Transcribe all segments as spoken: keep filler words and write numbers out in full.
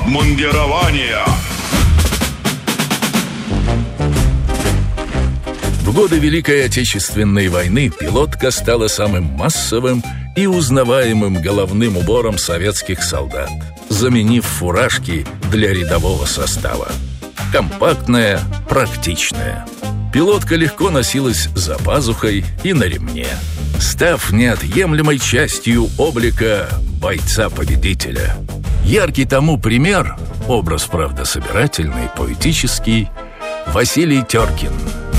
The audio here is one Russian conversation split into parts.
обмундирования. В годы Великой Отечественной войны пилотка стала самым массовым и узнаваемым головным убором советских солдат, заменив фуражки для рядового состава. Компактная, практичная. Пилотка легко носилась за пазухой и на ремне, став неотъемлемой частью облика бойца-победителя. Яркий тому пример – образ, правда, собирательный, поэтический – Василий Теркин.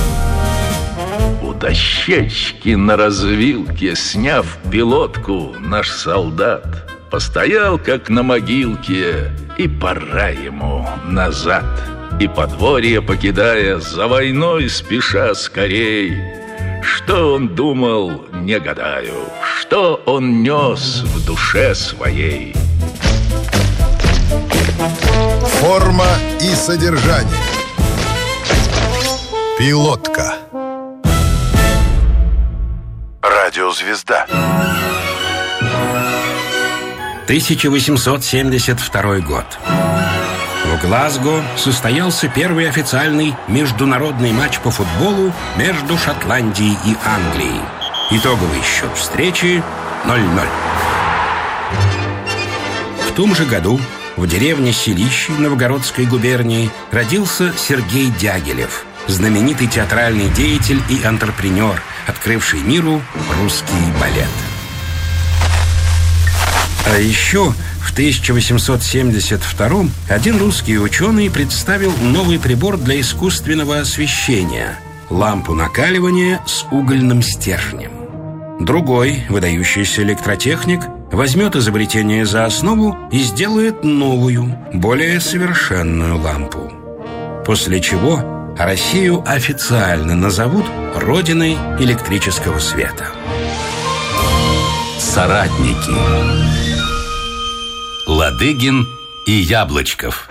У дощечки на развилке, сняв пилотку, наш солдат постоял, как на могилке, и пора ему назад. И подворье покидая, за войной спеша скорей. Что он думал, не гадаю, что он нес в душе своей. Форма и содержание. Пилотка. Радиозвезда. тысяча восемьсот семьдесят второй год. В Глазго состоялся первый официальный международный матч по футболу между Шотландией и Англией. Итоговый счет встречи ноль ноль. В том же году в деревне Селищи Новгородской губернии родился Сергей Дягилев, знаменитый театральный деятель и антрепренер, открывший миру русский балет. А еще в тысяча восемьсот семьдесят втором один русский ученый представил новый прибор для искусственного освещения – лампу накаливания с угольным стержнем. Другой, выдающийся электротехник, возьмет изобретение за основу и сделает новую, более совершенную лампу. После чего Россию официально назовут родиной электрического света. Соратники. Ладыгин и Яблочков.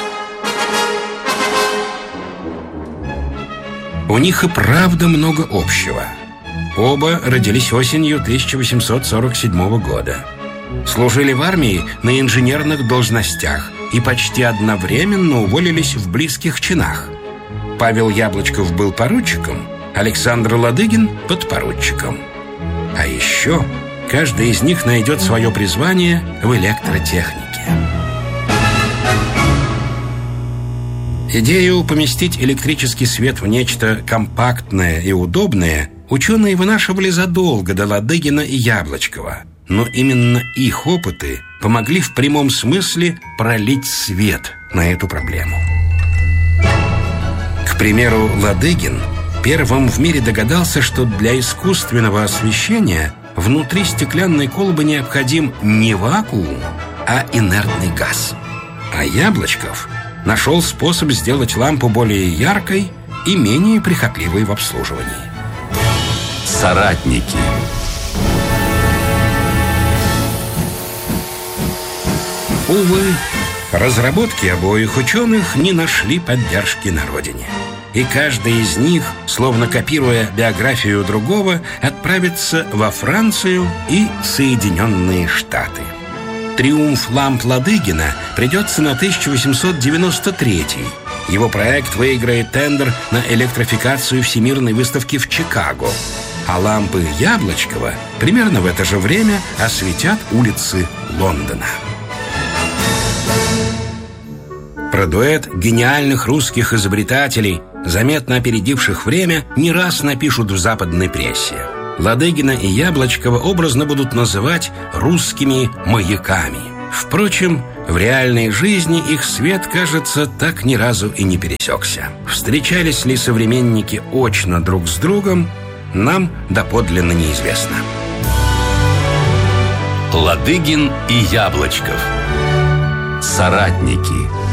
У них и правда много общего. Оба родились осенью тысяча восемьсот сорок седьмого года. Служили в армии на инженерных должностях и почти одновременно уволились в близких чинах. Павел Яблочков был поручиком, Александр Ладыгин – подпоручиком. А еще каждый из них найдет свое призвание в электротехнике. Идею поместить электрический свет в нечто компактное и удобное ученые вынашивали задолго до Ладыгина и Яблочкова. Но именно их опыты помогли в прямом смысле пролить свет на эту проблему. К примеру, Ладыгин первым в мире догадался, что для искусственного освещения внутри стеклянной колбы необходим не вакуум, а инертный газ. А Яблочков нашел способ сделать лампу более яркой и менее прихотливой в обслуживании. Соратники. Увы, разработки обоих ученых не нашли поддержки на родине. И каждый из них, словно копируя биографию другого, отправится во Францию и Соединенные Штаты. Триумф ламп Ладыгина придется на тысяча восемьсот девяносто третий. Его проект выиграет тендер на электрификацию Всемирной выставки в Чикаго. А лампы Яблочкова примерно в это же время осветят улицы Лондона. Про дуэт гениальных русских изобретателей, заметно опередивших время, не раз напишут в западной прессе. Ладыгина и Яблочкова образно будут называть русскими маяками. Впрочем, в реальной жизни их свет, кажется, так ни разу и не пересекся. Встречались ли современники очно друг с другом, нам доподлинно неизвестно. Ладыгин и Яблочков. Соратники.